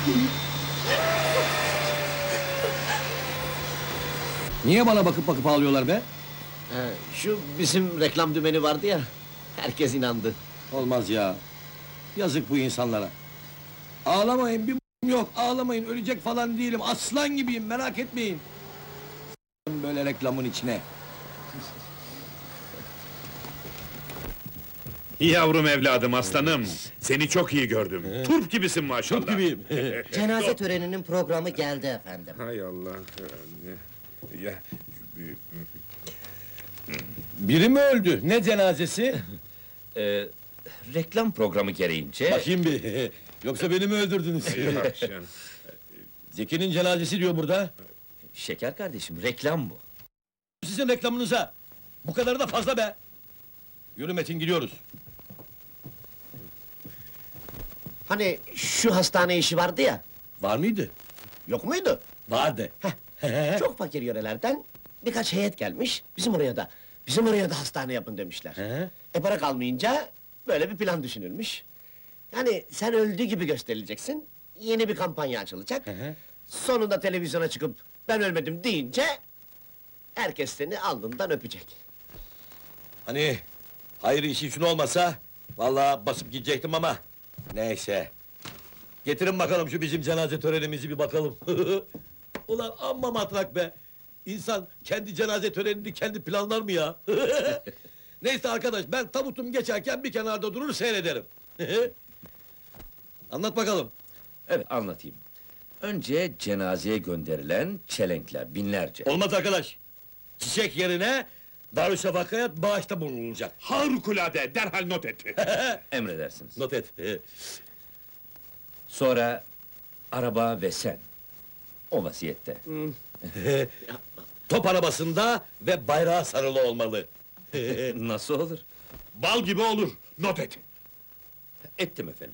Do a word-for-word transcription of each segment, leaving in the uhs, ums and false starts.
Niye bana bakıp bakıp ağlıyorlar be? He, şu bizim reklam dümeni vardı ya, herkes inandı. Olmaz ya. Yazık bu insanlara. Ağlamayın, bir b***m yok, ağlamayın, ölecek falan değilim, aslan gibiyim, merak etmeyin. Böyle reklamın içine. Yavrum evladım, aslanım. Seni çok iyi gördüm. Turp gibisin maşallah. Çok gibiyim. Cenaze töreninin programı geldi efendim. Hay Allah. Ya, Biri mi öldü? Ne cenazesi? Ee, reklam programı gereğince... Bakayım bir. Yoksa beni mi öldürdünüz? eyvah canım. Zeki'nin cenazesi diyor burada. Şeker kardeşim, reklam bu. Sizin reklamınıza. Bu kadarı da fazla be. Yürü Metin, gidiyoruz. Hani şu hastane işi vardı ya, Var mıydı? yok muydu? Vardı. Çok fakir yörelerden birkaç heyet gelmiş, bizim oraya da, bizim oraya da hastane yapın demişler. He? E para kalmayınca, böyle bir plan düşünülmüş. Yani sen öldüğü gibi gösterileceksin, yeni bir kampanya açılacak. hı. Sonunda televizyona çıkıp, ben ölmedim deyince... ...herkes seni alnından öpecek. Hani hayır işi için olmasa vallahi basıp gidecektim ama neyse. Getirin bakalım şu bizim cenaze törenimizi bir bakalım. Ulan amma matrak be. İnsan kendi cenaze törenini kendi planlar mı ya? Neyse arkadaş, ben tabutum geçerken bir kenarda durur seyrederim. Anlat bakalım. Evet, anlatayım. Önce cenazeye gönderilen çelenkler, binlerce. Olmaz arkadaş. Çiçek yerine Darüşşafaka'ya bağışta bulunulacak. Harikulade, derhal not et. Emredersiniz. Not et. Sonra araba ve sen. O vaziyette. Top arabasında ve bayrağı sarılı olmalı. Nasıl olur? Bal gibi olur, not et. Ettim efendim.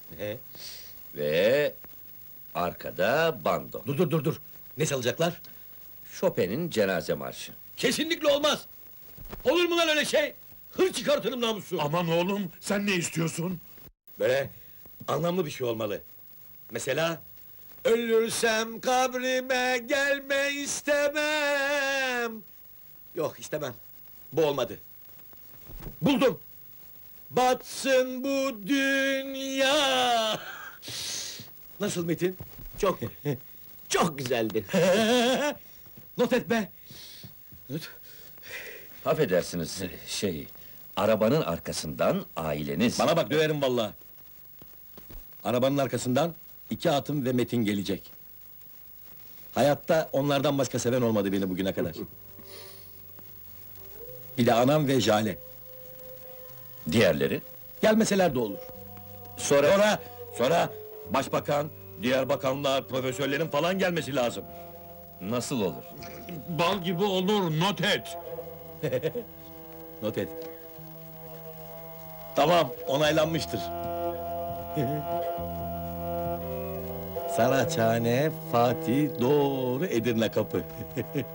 Ve arkada bando. Dur dur dur dur. Ne çalacaklar? Chopin'in cenaze marşı. Kesinlikle olmaz. Olur mu lan öyle şey? Hır çıkartırım namusu. Aman oğlum, sen ne istiyorsun? Böyle anlamlı bir şey olmalı. Mesela ölürsem kabrime gelme istemem. Yok istemem. Bu olmadı. Buldum. Batsın bu dünya. Nasıl Metin? Çok, çok güzeldi. Not et be. Affedersiniz, şey... Arabanın arkasından aileniz... Bana bak, döverim vallahi. Arabanın arkasından iki atım ve Metin gelecek. Hayatta onlardan başka seven olmadı beni bugüne kadar. Bir de anam ve Jale. Diğerleri? Gelmeseler de olur. Sonra... Sonra, sonra başbakan, diğer bakanlar, profesörlerin falan gelmesi lazım. Nasıl olur? Bal gibi olur, not et. Not et. Tamam, onaylanmıştır. Saraçhane, Fatih, doğru Edirne kapı.